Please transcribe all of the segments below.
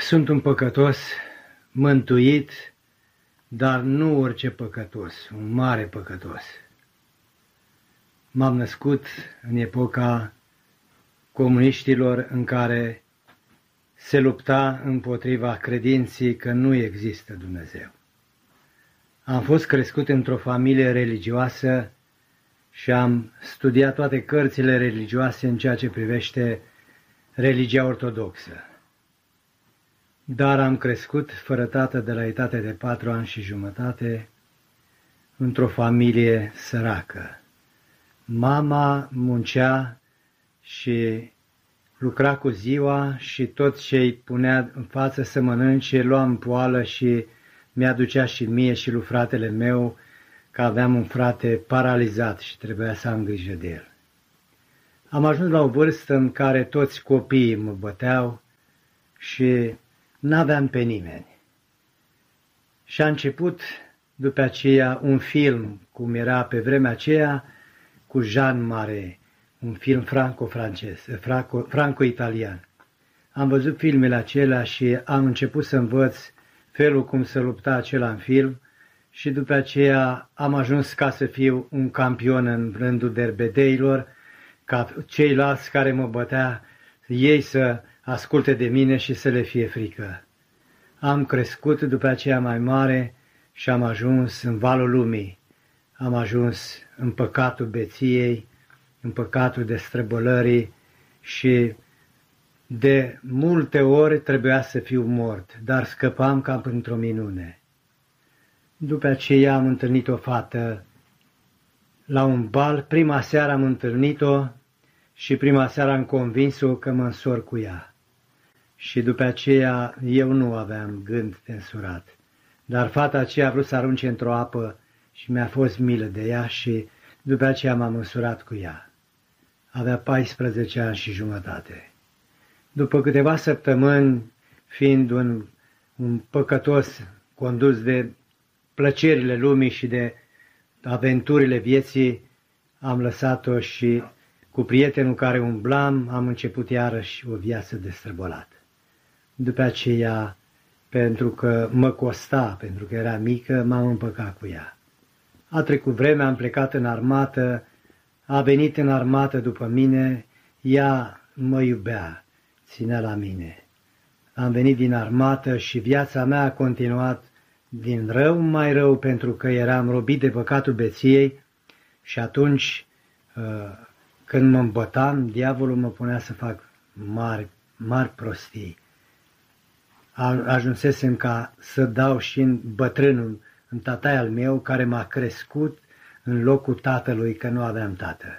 Sunt un păcătos mântuit, dar nu orice păcătos, un mare păcătos. M-am născut în epoca comuniștilor în care se lupta împotriva credinței că nu există Dumnezeu. Am fost crescut într-o familie religioasă și am studiat toate cărțile religioase în ceea ce privește religia ortodoxă. Dar am crescut fără tată de la etate de 4 ani și jumătate într-o familie săracă. Mama muncea și lucra cu ziua și tot ce îi punea în față să mănânce lua în poală și mi-aducea și mie și lui fratele meu, că aveam un frate paralizat și trebuia să am grijă de el. Am ajuns la o vârstă în care toți copiii mă băteau și n-aveam pe nimeni. Și a început după aceea un film, cum era pe vremea aceea, cu Jean Marais, un film franco-italian. Am văzut filmele acelea și am început să învăț felul cum să lupta acela în film și după aceea am ajuns ca să fiu un campion în rândul derbedeilor, ca ceilalți care mă bătea, ei să asculte de mine și să le fie frică. Am crescut după aceea mai mare și am ajuns în valul lumii. Am ajuns în păcatul beției, în păcatul destrăbălării și de multe ori trebuia să fiu mort, dar scăpam ca printr-o minune. După aceea am întâlnit o fată la un bal, prima seară am întâlnit-o și prima seară am convins-o că mă însor cu ea. Și după aceea eu nu aveam gând de însurat. Dar fata aceea a vrut să arunce într-o apă și mi-a fost milă de ea și după aceea m-am însurat cu ea. Avea 14 ani și jumătate. După câteva săptămâni, fiind un păcătos condus de plăcerile lumii și de aventurile vieții, am lăsat-o și cu prietenul care umblam am început iarăși o viață destrăbălată. După aceea, pentru că mă costa, pentru că era mică, m-am împăcat cu ea. A trecut vremea, am plecat în armată, a venit în armată după mine, ea mă iubea, ținea la mine. Am venit din armată și viața mea a continuat din rău mai rău pentru că eram robit de păcatul beției și atunci când mă îmbătam, diavolul mă punea să fac mari prostii. Ajunsesem ca să dau și în bătrânul, în tataie al meu, care m-a crescut în locul tatălui, că nu aveam tată.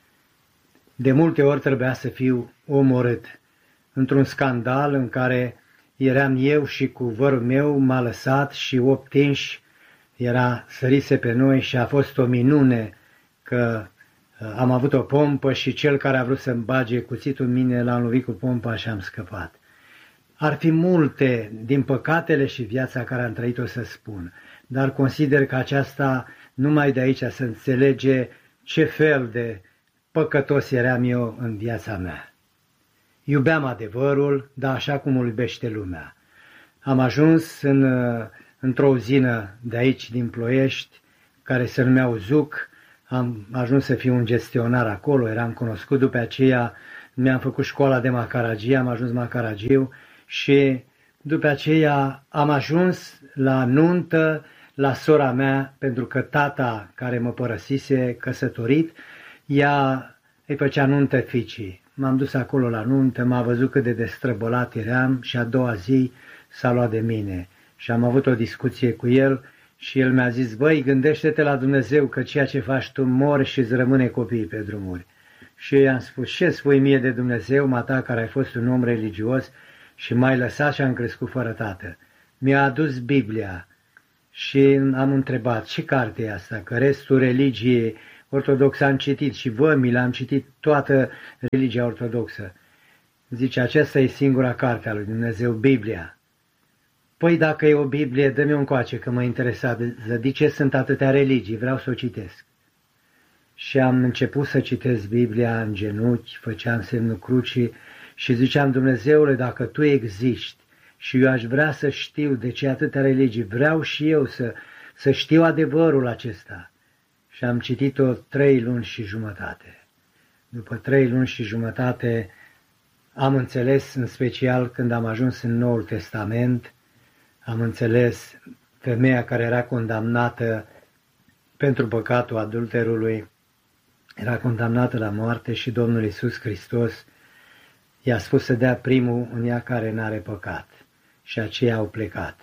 De multe ori trebuia să fiu omorât. Într-un scandal în care eram eu și cu vărul meu, m-a lăsat și 8 inși sărise pe noi și a fost o minune că am avut o pompă și cel care a vrut să-mi bage cuțitul în mine l-a lovit cu pompa și am scăpat. Ar fi multe din păcatele și viața care am trăit-o să spun, dar consider că aceasta numai de aici se înțelege ce fel de păcătos eram eu în viața mea. Iubeam adevărul, dar așa cum îl iubește lumea. Am ajuns într-o uzină de aici, din Ploiești, care se numea Uzuc. Am ajuns să fiu un gestionar acolo, eram cunoscut, după aceea mi-am făcut școala de macaragie, am ajuns macaragiu și după aceea am ajuns la nuntă la sora mea, pentru că tata care mă părăsise căsătorit, ea îi făcea nuntă fiicii. M-am dus acolo la nuntă, m-a văzut cât de destrăbălat eram și a doua zi s-a luat de mine și am avut o discuție cu el și el mi-a zis: băi, gândește-te la Dumnezeu că ceea ce faci tu mori și îți rămâne copiii pe drumuri. Și i-am spus: ce spui mie de Dumnezeu, mata care ai fost un om religios și m-ai lăsat și am crescut fără tată? Mi-a adus Biblia și am întrebat: ce carte e asta? Că restul religiei ortodoxă am citit și vămile, am citit toată religia ortodoxă. Zice: aceasta e singura carte a lui Dumnezeu, Biblia. Păi dacă e o Biblie, dă-mi un coace, că mă interesa. De ce sunt atâtea religii? Vreau să o citesc. Și am început să citesc Biblia în genunchi, făceam semnul crucii și ziceam: Dumnezeule, dacă Tu existi Și eu aș vrea să știu de ce atâtea religii. Vreau și eu să știu adevărul acesta. Și am citit-o 3 luni și jumătate. După 3 luni și jumătate am înțeles, în special când am ajuns în Noul Testament, am înțeles femeia care era condamnată pentru păcatul adulterului, era condamnată la moarte și Domnul Iisus Hristos i-a spus să dea primul în ea care n-are păcat. Și aceia au plecat.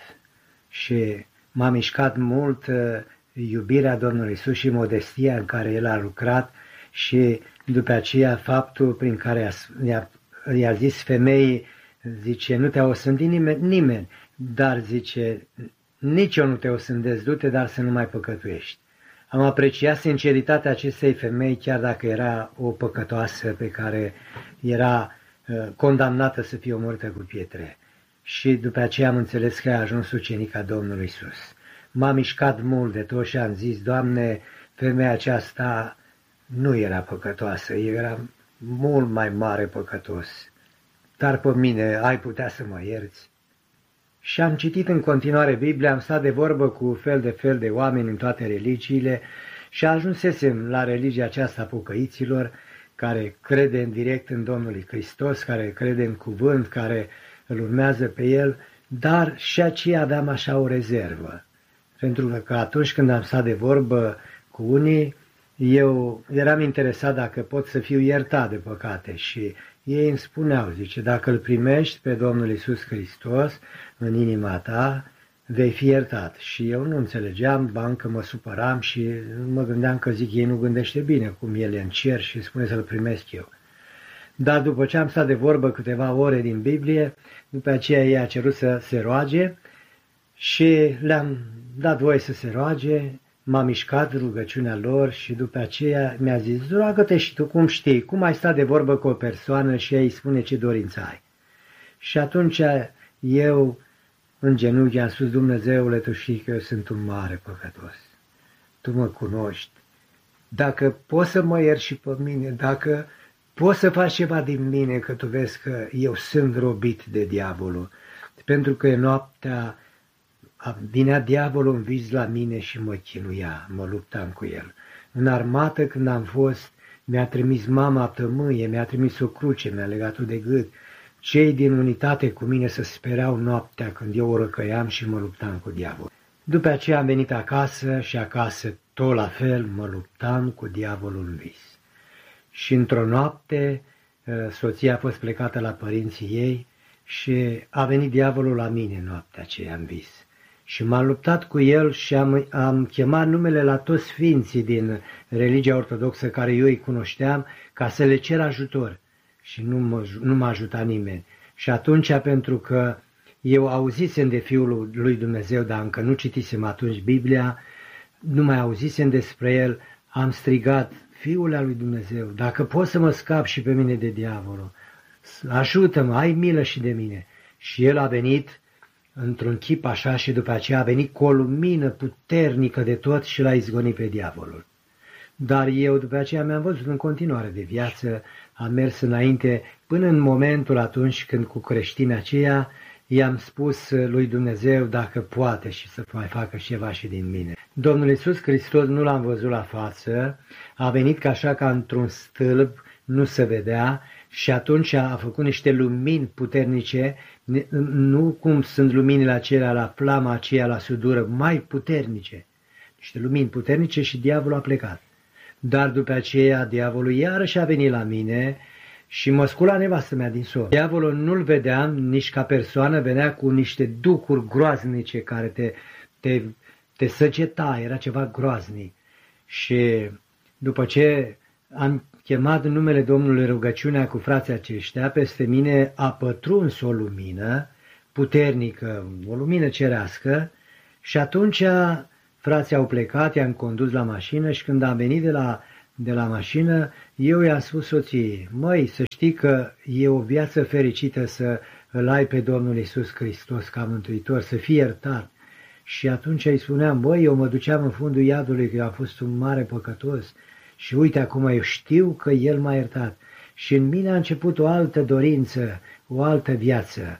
Și m-a mișcat mult iubirea Domnului Iisus și modestia în care El a lucrat și după aceea faptul prin care i-a zis femeii, zice, nu te-a osândit nimeni, dar zice, nici eu nu te osândesc, du-te, dar să nu mai păcătuiești. Am apreciat sinceritatea acestei femei, chiar dacă era o păcătoasă pe care era condamnată să fie omorâtă cu pietre. Și după aceea am înțeles că a ajuns ucenica Domnului Iisus. M-a mișcat mult de tot și am zis, Doamne, femeia aceasta nu era păcătoasă, era mult mai mare păcătos. Dar pe mine ai putea să mă ierți? Și am citit în continuare Biblia, am stat de vorbă cu fel de oameni în toate religiile și ajunsesem la religia aceasta a pocăiților, care crede în direct în Domnul Hristos, care crede în cuvânt, care îl urmează pe El, dar și aceea aveam așa o rezervă. Pentru că atunci când am stat de vorbă cu unii, eu eram interesat dacă pot să fiu iertat de păcate și ei îmi spuneau, zice, dacă îl primești pe Domnul Iisus Hristos în inima ta, vei fi iertat. Și eu nu înțelegeam, bancă mă supăram și mă gândeam că zic, ei nu gândește bine cum El e în cer și spune să-l primesc eu. Dar după ce am stat de vorbă câteva ore din Biblie, după aceea ei a cerut să se roage și le-am dat voie să se roage, m-a mișcat rugăciunea lor și după aceea mi-a zis, roagă-te și tu cum știi, cum ai stat de vorbă cu o persoană și ea îi spune ce dorință ai. Și atunci eu în genunchi am spus, Dumnezeule, tu știi că eu sunt un mare păcătos, tu mă cunoști, dacă poți să mă ierți și pe mine, dacă poți să faci ceva din mine, că tu vezi că eu sunt robit de diavolul, pentru că noaptea vinea diavolul în vis la mine și mă chinuia, mă luptam cu el. În armată când am fost, mi-a trimis mama tămâie, mi-a trimis o cruce, mi-a legat-o de gât. Cei din unitate cu mine se spereau noaptea când eu o răcăiam și mă luptam cu diavolul. După aceea am venit acasă și acasă tot la fel mă luptam cu diavolul în vis. Și într-o noapte soția a fost plecată la părinții ei și a venit diavolul la mine noaptea aceea în vis. Și m-am luptat cu el și am chemat numele la toți sfinții din religia ortodoxă care eu îi cunoșteam ca să le cer ajutor. Și nu m-a ajutat nimeni. Și atunci, pentru că eu auzisem de Fiul lui Dumnezeu, dar încă nu citisem atunci Biblia, nu mai auzisem despre el, am strigat, Fiul al lui Dumnezeu, dacă poți să mă scap și pe mine de diavolul, ajută-mă, ai milă și de mine. Și el a venit într-un chip așa și după aceea a venit cu o lumină puternică de tot și l-a izgonit pe diavolul. Dar eu după aceea mi-am văzut în continuare de viață, am mers înainte până în momentul atunci când cu creștinii aceia i-am spus lui Dumnezeu dacă poate și să mai facă ceva și din mine. Domnul Iisus Hristos nu l-am văzut la față, a venit ca așa ca într-un stâlp, nu se vedea și atunci a făcut niște lumini puternice, nu cum sunt luminile acelea la flama aceea la sudură, mai puternice. Niște lumini puternice și diavolul a plecat. Dar după aceea diavolul iarăși a venit la mine și mă scula nevastă mea din somn. Diavolul nu-l vedeam nici ca persoană, venea cu niște ducuri groaznice care te săgeta, era ceva groaznic. Și după ce am chemat în numele Domnului rugăciunea cu frații aceștia, peste mine a pătruns o lumină puternică, o lumină cerească și atunci frații au plecat, i-am condus la mașină și când am venit de la mașină, eu i-am spus soției, măi, să știi că e o viață fericită să îl ai pe Domnul Iisus Hristos ca mântuitor, să fii iertat. Și atunci îi spuneam, băi, eu mă duceam în fundul iadului că eu am fost un mare păcătos și uite acum eu știu că El m-a iertat. Și în mine a început o altă dorință, o altă viață.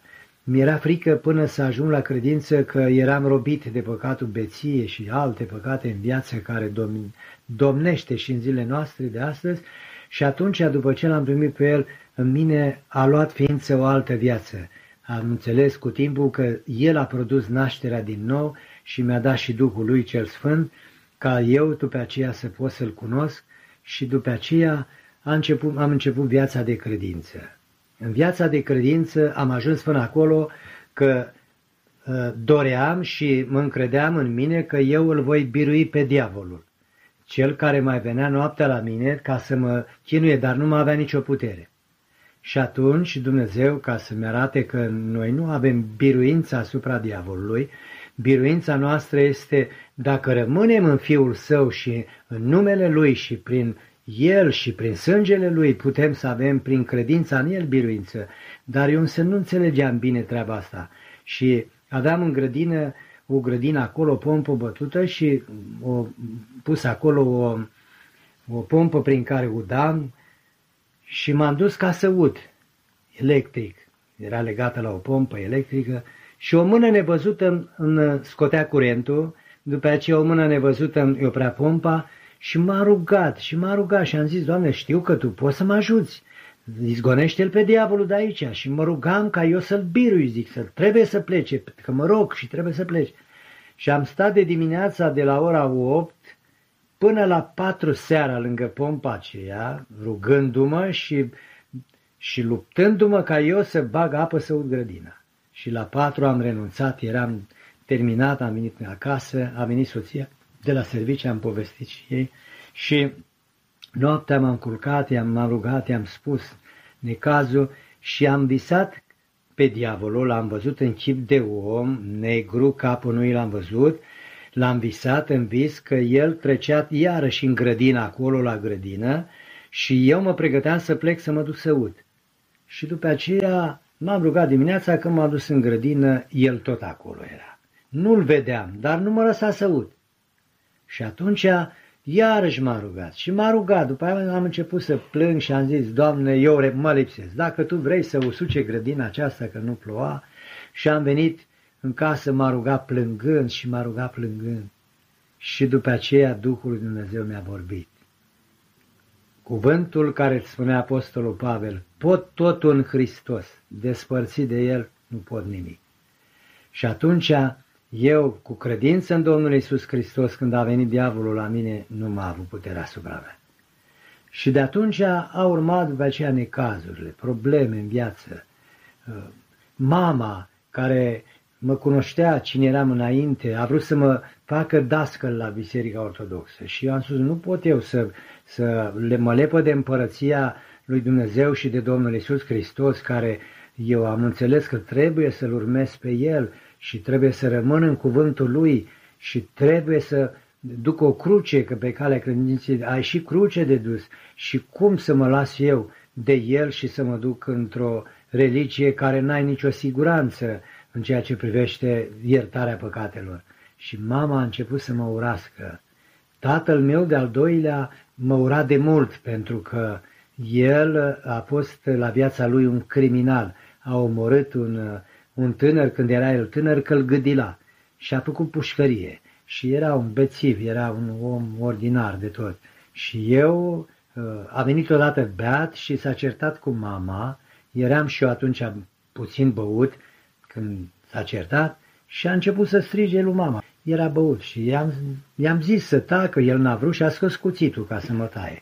mi-era frică până să ajung la credință că eram robit de păcatul beție și alte păcate în viață care domnește și în zilele noastre de astăzi, și atunci, după ce l-am primit pe El, în mine a luat ființă o altă viață. Am înțeles cu timpul că El a produs nașterea din nou și mi-a dat și Duhul Lui cel Sfânt, ca eu după aceea să pot să-L cunosc, și după aceea am început viața de credință. În viața de credință am ajuns până acolo că doream și mă încredeam în mine că eu îl voi birui pe diavolul, cel care mai venea noaptea la mine ca să mă chinuie, dar nu mai avea nicio putere. Și atunci Dumnezeu, ca să-mi arate că noi nu avem biruința asupra diavolului, biruința noastră este dacă rămânem în Fiul Său și în numele Lui și prin El și prin sângele Lui putem să avem prin credința în El biruință. Dar eu însă nu înțelegeam bine treaba asta și aveam în grădină, o grădină acolo, o pompă bătută și o pus acolo o pompă prin care udam și m-am dus ca să ud electric. Era legată la o pompă electrică și o mână nevăzută îmi scotea curentul, după aceea o mână nevăzută îmi oprea pompa și m-a rugat și am zis: Doamne, știu că Tu poți să mă ajuți, izgonește-l pe diavolul de aici. Și mă rugam ca eu să-l birui, zic, trebuie să plece, că mă rog și trebuie să plece. Și am stat de dimineața de la ora 8 până la 4 seara lângă pompa aceea, rugându-mă și luptându-mă ca eu să bag apă să ud grădina. Și la 4 am renunțat, eram terminat, am venit acasă, a venit soția de la serviciu, am povestit și ei și noaptea m-am culcat, m-am rugat, i-am spus necazul și am visat pe diavolul, l-am văzut în chip de om, negru, capul nu l-am văzut, l-am visat în vis că el trecea iarăși în grădină, acolo la grădină, și eu mă pregăteam să plec să mă duc să ud. Și după aceea m-am rugat dimineața, când m-am dus în grădină, el tot acolo era. Nu-l vedeam, dar nu mă lăsa să ud. Și atunci iarăși m-a rugat, după aia am început să plâng și am zis: Doamne, eu mă lipsesc, dacă Tu vrei să usuce grădina aceasta, că nu ploua. Și am venit în casă, m-a rugat plângând și după aceea Duhul lui Dumnezeu mi-a vorbit. Cuvântul care îți spunea Apostolul Pavel: pot totul în Hristos, despărțit de El nu pot nimic. Și atunci eu, cu credință în Domnul Iisus Hristos, când a venit diavolul la mine, nu m-a avut puterea asupra mea. Și de atunci a urmat după aceea necazurile, probleme în viață. Mama, care mă cunoștea cine eram înainte, a vrut să mă facă dascăl la Biserica Ortodoxă. Și eu am spus: nu pot eu să mă lepă de împărăția lui Dumnezeu și de Domnul Iisus Hristos, care eu am înțeles că trebuie să-L urmez pe El și trebuie să rămân în cuvântul Lui și trebuie să duc o cruce, că pe calea credinței ai și cruce de dus. Și cum să mă las eu de El și să mă duc într-o religie care n-ai nicio siguranță în ceea ce privește iertarea păcatelor? Și mama a început să mă urască. Tatăl meu de-al doilea mă ura de mult, pentru că el a fost la viața lui un criminal. A omorât un tânăr când era el tânăr, că îl gâdila și a făcut pușcărie. Și era un bețiv, era un om ordinar de tot. Și eu a venit odată beat și s-a certat cu mama. Eram și eu atunci puțin băut când s-a certat și a început să strige lui mama. Era băut și i-am zis să tacă, el n-a vrut și a scos cuțitul ca să mă taie.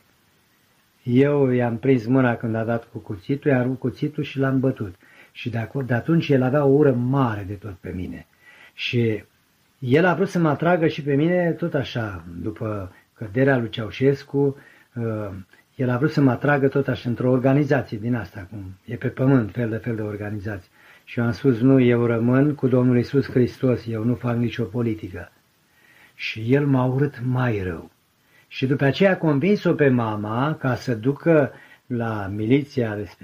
Eu i-am prins mâna când a dat cu cuțitul, i-am rupt cuțitul și l-am bătut. Și de atunci el avea o ură mare de tot pe mine. Și el a vrut să mă atragă și pe mine tot așa, după căderea lui Ceaușescu, el a vrut să mă atragă tot așa într-o organizație din asta, cum e pe pământ, fel de organizații. Și eu am spus: nu, eu rămân cu Domnul Iisus Hristos, eu nu fac nicio politică. Și el m-a urât mai rău. Și după aceea a convins-o pe mama ca să ducă la miliția respectivă